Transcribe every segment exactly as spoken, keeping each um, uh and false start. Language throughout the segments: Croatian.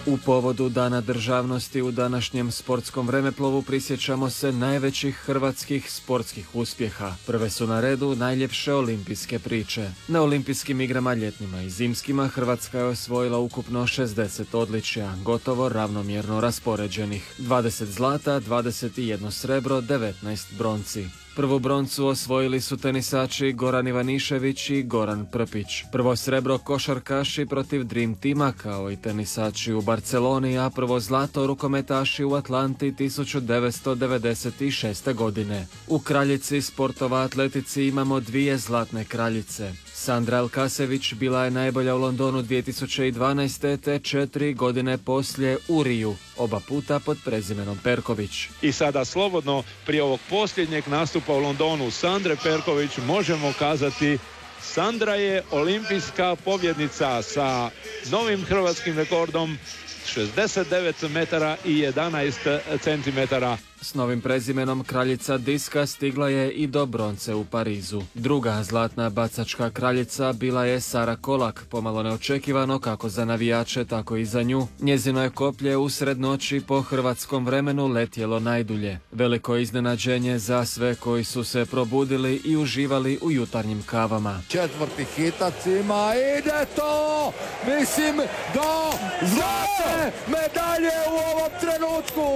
U povodu Dana državnosti u današnjem sportskom vremeplovu prisjećamo se najvećih hrvatskih sportskih uspjeha. Prve su na redu najljepše olimpijske priče. Na olimpijskim igrama ljetnima i zimskima Hrvatska je osvojila ukupno šezdeset odličja, gotovo ravnomjerno raspoređenih. dvadeset zlata, dvadeset jedan srebro, devetnaest bronci. Prvu broncu osvojili su tenisači Goran Ivanišević i Goran Prpić. Prvo srebro košarkaši protiv Dream Tima kao i tenisači u Barceloni, a prvo zlato rukometaši u Atlanti tisuću devetsto devedeset šeste. godine. U kraljici sportova atletici imamo dvije zlatne kraljice. Sandra Elkasević bila je najbolja u Londonu dvije tisuće dvanaeste. te četiri godine poslije u Riju, oba puta pod prezimenom Perković. I sada slobodno prije ovog posljednjeg nastupa u Londonu Sandre Perković možemo kazati: Sandra je olimpijska pobjednica sa novim hrvatskim rekordom šezdeset devet metara i jedanaest centimetara. S novim prezimenom kraljica diska stigla je i do bronce u Parizu. Druga zlatna bacačka kraljica bila je Sara Kolak, pomalo neočekivano kako za navijače, tako i za nju. Njezino je koplje usred noći po hrvatskom vremenu letjelo najdulje. Veliko iznenađenje za sve koji su se probudili i uživali u jutarnjim kavama. Četvrti hitac ima, ide to! Mislim do zlatne medalje u ovom trenutku!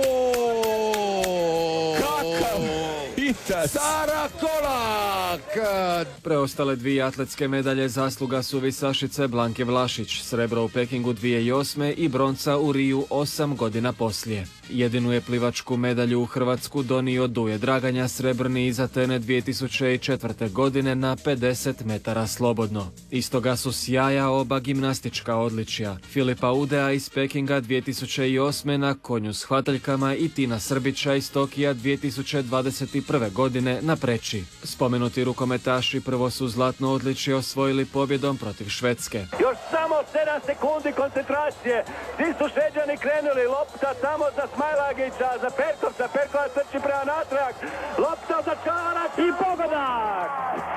Kakav hitac! Sara Kolak! Preostale dvije atletske medalje zasluga su visašice Blanke Vlašić, srebro u Pekingu dvije tisuće osme. i bronca u Riju osam godina poslije. Jedinu je plivačku medalju u Hrvatsku donio Duje Draganja, srebrni iz Atene dvije tisuće četvrte. godine na pedeset metara slobodno. Istoga su sjaja oba gimnastička odličja. Filipa Udea iz Pekinga dvije tisuće osme. na konju s hvataljkama i Tina Srbića iz Tokija dvije tisuće dvadeset prve. godine na preći. Spomenuti rukometaši prvo su zlatno odličje osvojili pobjedom protiv Švedske. Još samo sedam sekundi koncentracije. Ti su Šveđani krenuli, lopta samo za Smajlagića, za Perkovca, Perkovac trči prema natrag, lopta za Čarac i pogodak!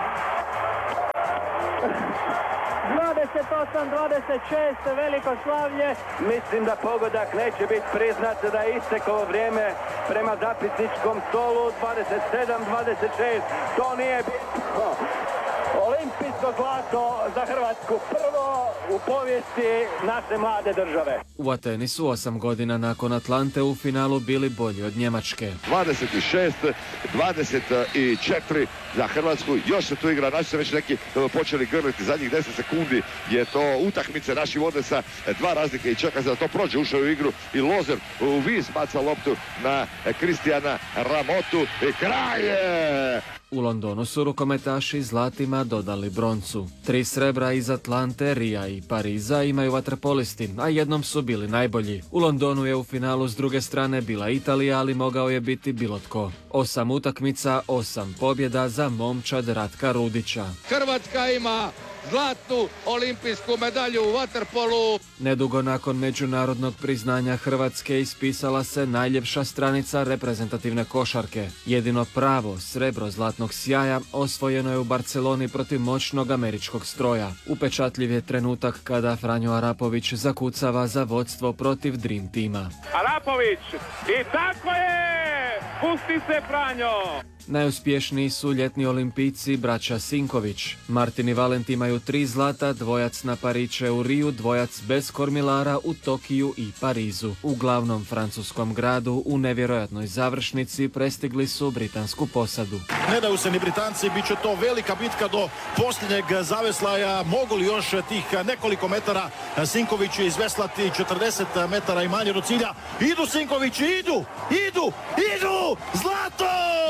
dvadeset osam dvadeset šest, veliko slavlje. Mislim da pogodak neće biti priznat, da je isteklo vrijeme prema zapisničkom stolu. Dvadeset sedam dvadeset šest, to nije bitno. Olimpijsko zlato za Hrvatsku, prvo u povijesti naše mlade države. U Ateni su osam godina nakon Atlante u finalu bili bolji od Njemačke. dvadeset šest dvadeset četiri za Hrvatsku. Još se tu igra, naši se već neki počeli grliti zadnjih deset sekundi. Je to utakmice, naši vode sa dva razlike i čeka se da to prođe. Ušao u igru i Lozer u vis baca loptu na Kristijana Ramotu i kraj je! U Londonu su rukometaši zlatima dodali broncu. Tri srebra iz Atlante, Rija i Pariza imaju vaterpolisti, a jednom su bili najbolji. U Londonu je u finalu s druge strane bila Italija, ali mogao je biti bilo tko. Osam utakmica, osam pobjeda za momčad Ratka Rudića. Hrvatska ima zlatnu olimpijsku medalju u vaterpolu. Nedugo nakon međunarodnog priznanja Hrvatske ispisala se najljepša stranica reprezentativne košarke. Jedino pravo srebro zlatnog sjaja osvojeno je u Barceloni protiv moćnog američkog stroja. Upečatljiv je trenutak kada Franjo Arapović zakucava za vodstvo protiv Dream Tima. Arapović, i tako je! Pusti se, Franjo! Najuspješniji su ljetni olimpijci braća Sinković. Martin i Valent imaju tri zlata, dvojac na Pariće u Riju, dvojac bez kormilara u Tokiju i Parizu. U glavnom francuskom gradu u nevjerojatnoj završnici prestigli su britansku posadu. Ne daju se ni Britanci, bit će to velika bitka do posljednjeg zaveslaja. Mogu li još tih nekoliko metara Sinkovići izveslati, četrdeset metara i manje do cilja. Idu Sinkovići, idu, idu, idu, zlato!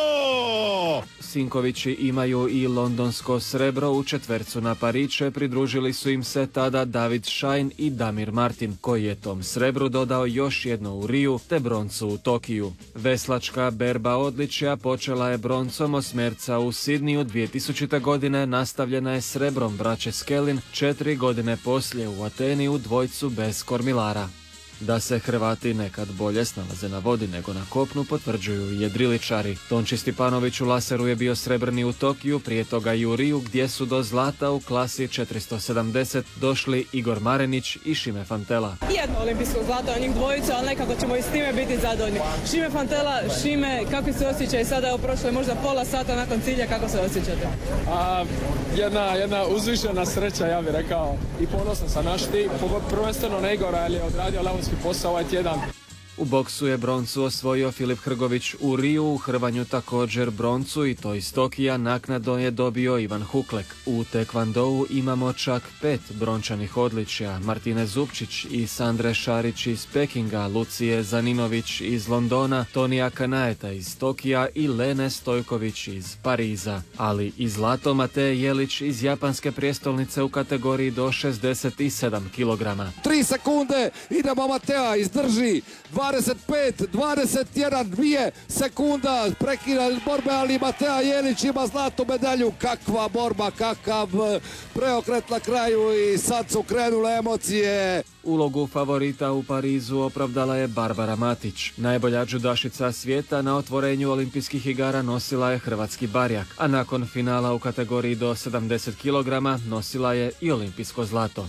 Sinkovići imaju i londonsko srebro u četvercu na Pariće, pridružili su im se tada David Šajn i Damir Martin, koji je tom srebru dodao još jedno u Riju te broncu u Tokiju. Veslačka berba odličja počela je broncom osmerca u Sidniju dvije tisućite. godine, nastavljena je srebrom braće Skelin četiri godine poslije u Ateni u dvojcu bez kormilara. Da se Hrvati nekad bolje snalaze na vodi nego na kopnu potvrđuju i jedriličari. Tonči Stipanović u laseru je bio srebrni u Tokiju, prije toga i u Riju gdje su do zlata u klasi četiristo sedamdeset došli Igor Marenić i Šime Fantela. Jedno olimpijsko zlato, njih dvojica, ali nekako ćemo i s time biti zadovoljni. Šime Fantela, Šime, kako se osjećaj sada, evo prošlo je možda pola sata nakon cilja, kako se osjećate? A, jedna, jedna uzvišena sreća, ja bih rekao, i ponosan sam naš tim, prvenstveno na Igora, jer je odradio lavonski posao ovaj tjedan. U boksu je broncu osvojio Filip Hrgović u Riju, u hrvanju također broncu i to iz Tokija naknadno je dobio Ivan Huklek. U tekvandou imamo čak pet brončanih odličja, Martine Zupčić i Sandre Šarić iz Pekinga, Lucije Zaninović iz Londona, Tonija Kanaeta iz Tokija i Lene Stojković iz Pariza, ali i zlato Mateje Jelić iz japanske prijestolnice u kategoriji do šezdeset sedam kilograma. Tri sekunde, idemo Mateja, izdrži, dvadeset pet, dvadeset jedan, dvije sekunda, prekida borbe, ali Mateja Jelić ima zlatnu medalju. Kakva borba, kakav preokret na kraju i sad su krenule emocije. Ulogu favorita u Parizu opravdala je Barbara Matić. Najbolja džudašica svijeta na otvorenju olimpijskih igara nosila je hrvatski barjak, a nakon finala u kategoriji do sedamdeset kilograma nosila je i olimpijsko zlato.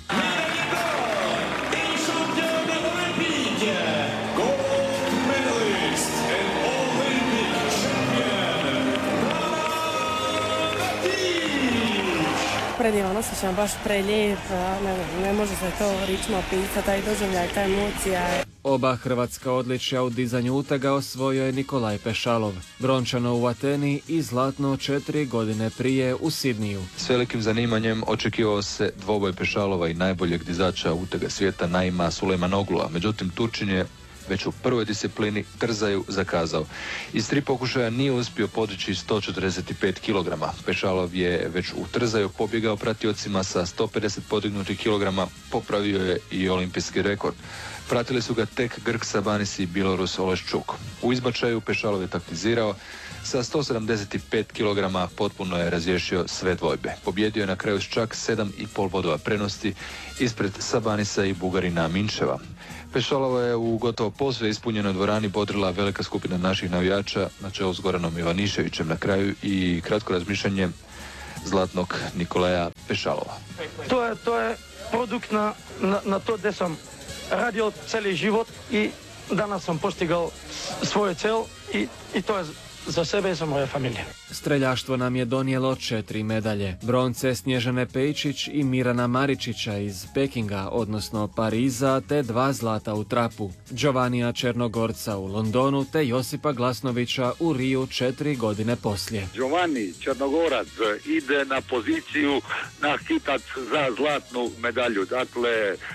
Predivan osjećam, baš prelijep, ne, ne može se to ričima opisati, taj doživljaj, ta emocija. Oba hrvatska odličja u dizanju utega osvojio je Nikolaj Pešalov, brončano u Ateni i zlatno četiri godine prije u Sidniju. S velikim zanimanjem očekivao se dvoboj Pešalova i najboljeg dizača utega svijeta Naima Sulejmanogula, međutim Turčin je već u prvoj disciplini trzaju zakazao. Iz tri pokušaja nije uspio podići sto četrdeset pet kilograma. Pešalov je već u trzaju pobjegao pratiocima sa sto pedeset podignutih kilograma, popravio je i olimpijski rekord. Pratili su ga tek Grk Sabanis i Bjelorus Oleščuk. U izbačaju Pešalov je taktizirao, sa sto sedamdeset pet kilograma potpuno je razriješio sve dvojbe. Pobjedio je na kraju s čak sedam i pol bodova prenosti ispred Sabanisa i Bugarina Minčeva. Pešalova je u gotovo posve ispunjenoj dvorani bodrila velika skupina naših navijača na čelu s Goranom Ivaniševićem na kraju i kratko razmišljanje zlatnog Nikolaja Pešalova. To je, to je produkt na, na, na to gdje sam radio cijeli život i danas sam postigao svoj cel i, i to je za sebe i za moje familije. Streljaštvo nam je donijelo četiri medalje. Bronce Snježane Pejčić i Mirana Maričića iz Pekinga, odnosno Pariza, te dva zlata u trapu. Giovanija Černogorca u Londonu, te Josipa Glasnovića u Riju četiri godine poslije. Giovanni Černogorac ide na poziciju na hitac za zlatnu medalju. Dakle,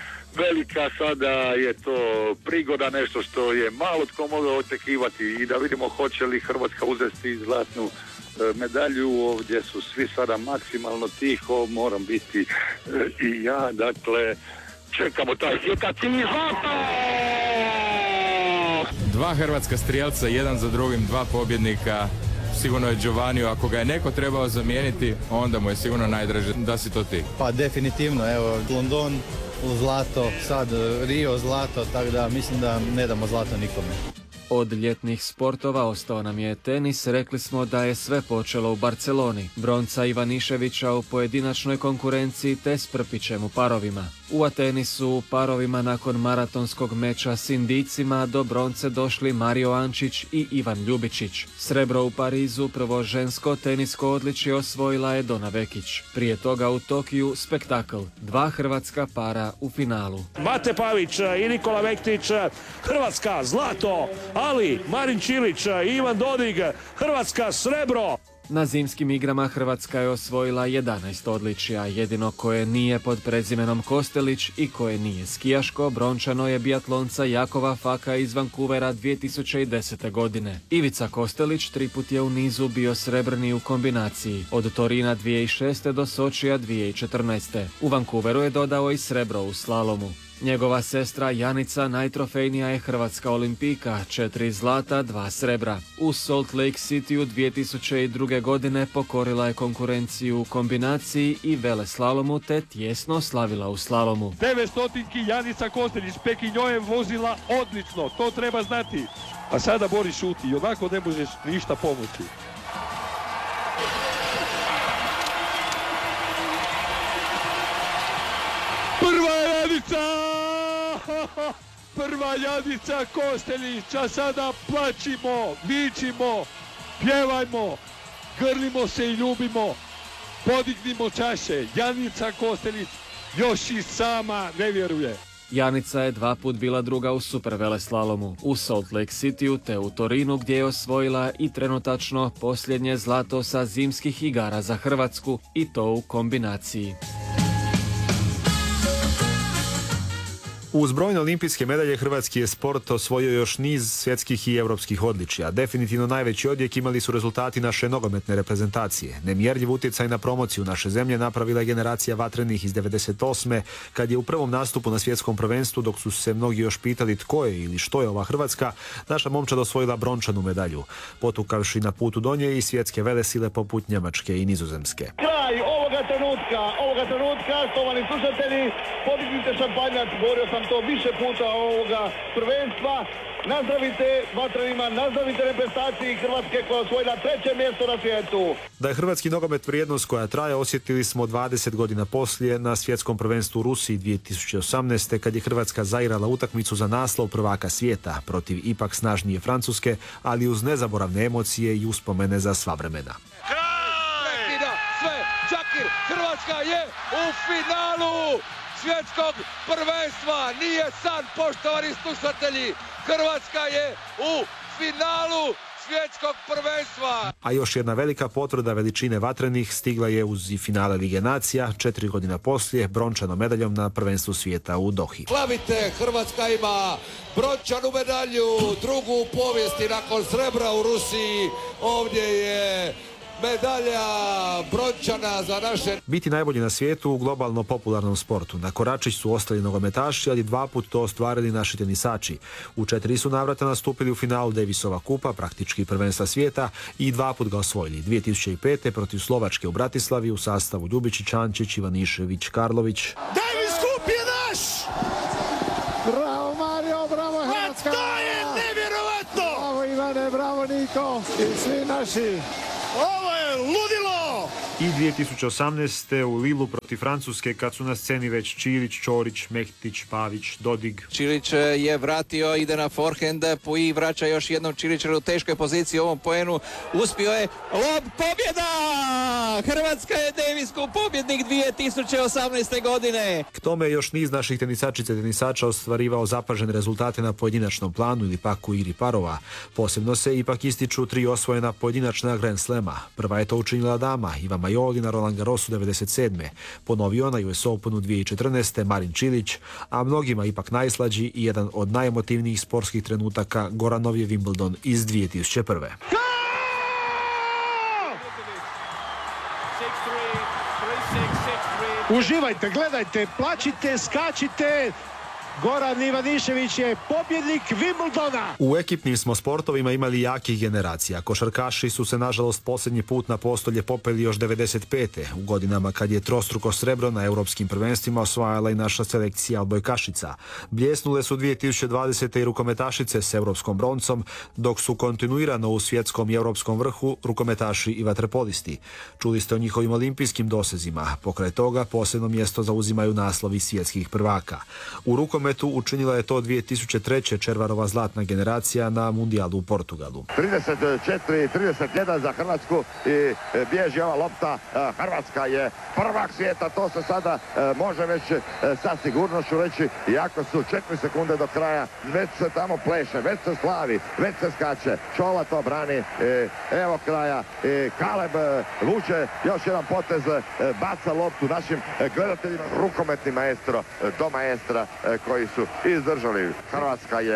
velika sada je to prigoda, nešto što je malo tko mogao očekivati i da vidimo hoće li Hrvatska uzeti zlatnu medalju. Ovdje su svi sada maksimalno tiho, moram biti i ja, dakle čekamo taj hitac i zlato! Dva hrvatska strijelca, jedan za drugim, dva pobjednika. Sigurno je Giovanni, ako ga je neko trebao zamijeniti, onda mu je sigurno najdraže da si to ti. Pa definitivno, evo, London zlato, sad Rio zlato, tako da mislim da ne damo zlato nikome. Od ljetnih sportova ostao nam je tenis, rekli smo da je sve počelo u Barceloni. Bronca Ivaniševića u pojedinačnoj konkurenciji te s Prpićem u parovima. U Ateni su u parovima nakon maratonskog meča s Indijcima do bronce došli Mario Ančić i Ivan Ljubičić. Srebro u Parizu, prvo žensko tenisko odličje osvojila je Dona Vekić. Prije toga u Tokiju spektakl, dva hrvatska para u finalu. Mate Pavić i Nikola Vektić, Hrvatska zlato, ali Marin Čilić i Ivan Dodig, Hrvatska srebro. Na zimskim igrama Hrvatska je osvojila jedanaest odličja, jedino koje nije pod prezimenom Kostelić i koje nije skijaško, brončano je biatlonca Jakova Faka iz Vancouvera dvije tisuće desete. godine. Ivica Kostelić triput je u nizu bio srebrni u kombinaciji, od Torina dvije tisuće šeste. do Sočija dvije tisuće četrnaeste. U Vancouveru je dodao i srebro u slalomu. Njegova sestra Janica najtrofejnija je hrvatska olimpijka, četiri zlata, dva srebra. U Salt Lake Cityu dvije tisuće druge. godine pokorila je konkurenciju u kombinaciji i veleslalomu te tjesno slavila u slalomu. devetstotinki Janica Kostelić, Pekinjoj je vozila odlično, to treba znati. A sada Boris šuti i onako ne možeš ništa pomoći. Prva Janica! Prva Janica Kostelić, a sada plačimo, vičimo, pjevajmo, grlimo se i ljubimo, podignimo čaše. Janica Kostelić još i sama ne vjeruje. Janica je dva put bila druga u superveleslalomu, u Salt Lake Cityu te u Torinu gdje je osvojila i trenutačno posljednje zlato sa zimskih igara za Hrvatsku i to u kombinaciji. Uz brojne olimpijske medalje hrvatski je sport osvojio još niz svjetskih i europskih odličja. Definitivno najveći odjek imali su rezultati naše nogometne reprezentacije. Nemjerljiv utjecaj na promociju naše zemlje napravila je generacija vatrenih iz devedeset osme. kad je u prvom nastupu na svjetskom prvenstvu, dok su se mnogi još pitali tko je ili što je ova Hrvatska, naša momčad osvojila brončanu medalju, potukavši na putu do nje i svjetske velesile poput Njemačke i Nizozemske. Kraj ovoga trenutka, ovoga trenutka, štovani slušatelji, podignite šampanjac, govorio sam to više puta ovoga prvenstva. Nazdravite vatrenima, nazdravite reprezentaciji Hrvatske koja je osvojila treće mjesto na svijetu. Da je hrvatski nogomet vrijednost koja traje osjetili smo dvadeset godina poslije na svjetskom prvenstvu u Rusiji dvije tisuće osamnaeste. kad je Hrvatska zaigrala utakmicu za naslov prvaka svijeta protiv ipak snažnije Francuske, ali uz nezaboravne emocije i uspomene za sva vremena. Prekida sve, Čakir, Hrvatska je u finalu svjetskog prvenstva. Nije san, poštovani slušatelji, Hrvatska je u finalu svjetskog prvenstva. A još jedna velika potvrda veličine vatrenih stigla je uz i finale Lige nacija, četiri godina poslije, brončanom medaljom na prvenstvu svijeta u Dohi. Slavite, Hrvatska ima brončanu medalju, drugu u povijesti nakon srebra u Rusiji. Ovdje je medalja brončana za naše... Biti najbolji na svijetu u globalno popularnom sportu. Na koračić su ostali nogometaši, ali dva put to ostvarili naši tenisači. U četiri su navrata nastupili u finalu Davisova kupa, praktički prvenstva svijeta, i dva put ga osvojili. dvije tisuće pete. protiv Slovačke u Bratislavi u sastavu Ljubičić, Ančić, Ivanišević, Karlović. Davis kup je naš! Bravo Mario, bravo Hrvatska! A to je nevjerovatno! Bravo Ivane, bravo Niko i svi naši! Ovo je ludilo! I dvije tisuće osamnaeste. u Lilu protiv Francuske, kad su na sceni već Čilić, Čorić, Mehtić, Pavić, Dodig. Čilić je vratio, ide na forehand, Puig vraća još jednom Čilića u teškoj poziciji u ovom poenu. Uspio je, lob, pobjeda! Hrvatska je Davis Cup pobjednik dvije tisuće osamnaeste. godine. K tome je još niz naših tenisačica i tenisača ostvarivao zapažene rezultate na pojedinačnom planu ili pak u igri parova. Posebno se ipak ističu tri osvojena pojedinačna Grand Slema. Prva je to učinila dama Iva Majoli na Roland Garrosu devedeset sedme. Ponovio na U S Openu dvije tisuće četrnaeste. Marin Čilić, a mnogima ipak najslađi i jedan od najemotivnijih sportskih trenutaka Goranov je Wimbledon iz dvije tisuće prve. Uživajte, gledajte, plačite, skačite. Goran Ivanišević je pobjednik Wimbledona. U ekipnim smo sportovima imali jakih generacija. Košarkaši su se nažalost posljednji put na postolje popeli još devedeset pete. u godinama kad je trostruko srebro na europskim prvenstvima osvajala i naša selekcija odbojkašica. Bljesnule su dvije tisuće dvadesete. i rukometašice s europskom broncom, dok su kontinuirano u svjetskom i europskom vrhu rukometaši i vaterpolisti. Čuli ste o njihovim olimpijskim dosezima. Pokraj toga posebno mjesto zauzimaju naslovi svjetskih prvaka. U rukometu učinila je to dvije tisuće treće. Červarova zlatna generacija na mundijalu u Portugalu. trideset četiri trideset jedan za Hrvatsku i bježi ova lopta. Hrvatska je prvak svijeta, to se sada može već sa sigurnošću reći, iako su četiri sekunde do kraja. Već se tamo pleše, već se slavi, već se skače. Čola to brani, evo kraja. Kaleb vuče još jedan potez, baca loptu našim gledateljima. Rukometni maestro do maestra koji su izdržali. Hrvatska je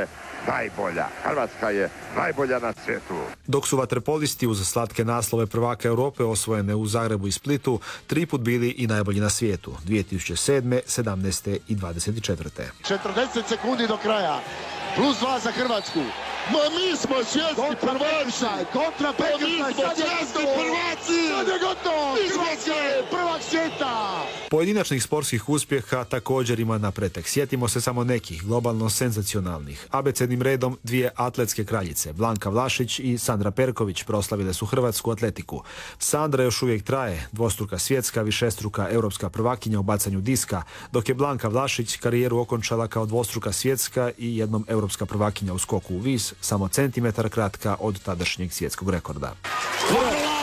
najbolja. Hrvatska je najbolja na svijetu. Dok su vaterpolisti uz slatke naslove prvaka Europe osvojene u Zagrebu i Splitu tri put bili i najbolji na svijetu dvije tisuće sedme, sedamnaeste i dvadeset četvrte. četrdeset sekundi do kraja. Plus dva za Hrvatsku. Ma mi smo svjetski prvaci. Kontra prekršaj. Sad je svjetski prvaci. Sad je gotovo. Hrvatska je prvak svijeta. Pojedinačnih sportskih uspjeha također ima napretek. Sjetimo se samo nekih globalno senzacionalnih. Abecednim redom dvije atletske kraljice, Blanka Vlašić i Sandra Perković, proslavile su hrvatsku atletiku. Sandra još uvijek traje, dvostruka svjetska, višestruka europska prvakinja u bacanju diska, dok je Blanka Vlašić karijeru okončala kao dvostruka svjetska i jednom europska prvakinja u skoku u vis, samo centimetar kratka od tadašnjeg svjetskog rekorda. dva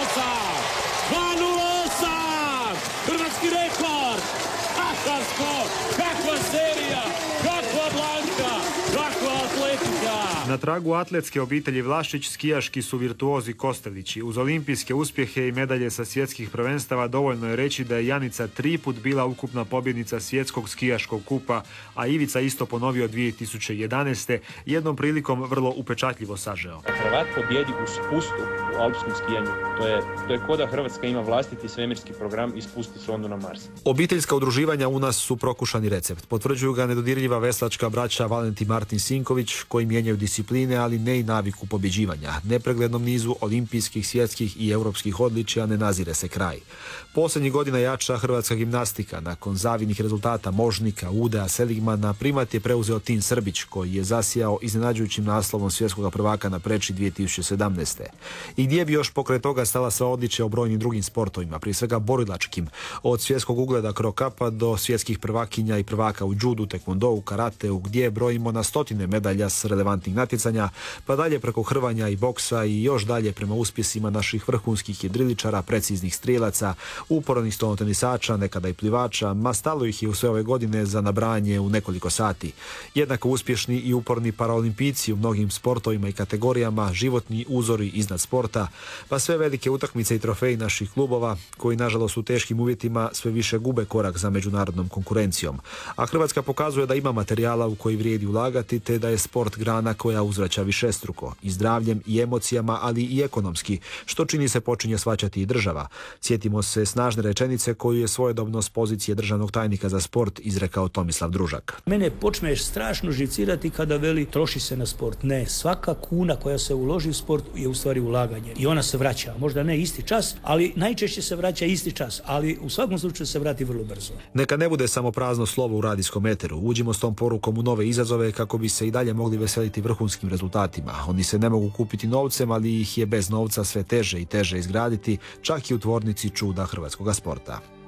nula osam! Hrvatski rekord! Kakav skok! Kakva serija! Kakva Blanka! Kakva atletika! Na tragu atletske obitelji Vlašić skijaški su virtuozi Kostelići. Uz olimpijske uspjehe i medalje sa svjetskih prvenstava dovoljno je reći da je Janica tri put bila ukupna pobjednica svjetskog skijaškog kupa, a Ivica isto ponovio dvije tisuće jedanaeste, jednom prilikom vrlo upečatljivo sažeo. Hrvat pobjedi u spustu u alpskom skijanju. To je, to je ko da Hrvatska ima vlastiti svemirski program i spusti sondu na Mars. Obiteljska udruživanja u nas su prokušani recept. Potvrđuju ga nedodirljiva veslačka braća Valentin Martin Sinković, koji mijenjaju discipline, ali ne i naviku pobjeđivanja. Nepreglednom nizu olimpijskih, svjetskih i europskih odličja ne nazire se kraj. Posljednjih godina jača hrvatska gimnastika. Nakon zavidnih rezultata Možnika, Udea, Seligmana, primat je preuzeo Tin Srbić, koji je zasijao iznenađujućim naslovom svjetskog prvaka na Preči dvije tisuće sedamnaeste. I gdje bi još pokraj toga stala sva odličja u brojnim drugim sportovima, prije svega borilačkim, od svjetskog ugleda krokapa do svjetskih prvakinja i prvaka u judu, tekvondou, karateu, gdje brojimo na stotine medalja s relevantnih natjecanja, pa dalje preko hrvanja i boksa i još dalje prema uspjesima naših vrhunskih jedriličara, preciznih strijelaca, upornih stolnotenisača, nekada i plivača, ma stalo ih je u sve ove godine za nabrajanje u nekoliko sati. Jednako uspješni i uporni paraolimpijci u mnogim sportovima i kategorijama, životni uzori iznad sporta, pa sve velike utakmice i trofeji naših klubova, koji nažalost u teškim uvjetima sve više gube korak za međunarodnom konkurencijom. A Hrvatska pokazuje da ima materijala u koji vrijedi ulagati, te da je sport grana koja uzvraća višestruko, i zdravljem i emocijama, ali i ekonomski, što čini se počinje shvaćati i država. Sjetimo se snažne rečenice koju je svojedobno s pozicije državnog tajnika za sport izrekao Tomislav Družak. Mene počneš strašno živcirati kada veli troši se na sport. Ne, svaka kuna koja se uloži u sport je u stvari ulaganje i ona se vraća. Možda ne isti čas, ali najčešće se vraća isti čas, ali u svakom slučaju se vrati vrlo brzo. Neka ne bude samo prazno slovo u radijskom eteru. Uđimo s tom porukom u nove izazove kako bi se i dalje mogli veseliti vrhunskim rezultatima. Oni se ne mogu kupiti novcem, ali ih je bez novca sve teže i teže izgraditi, čak i u tvornici čuda hrvatskoga sporta.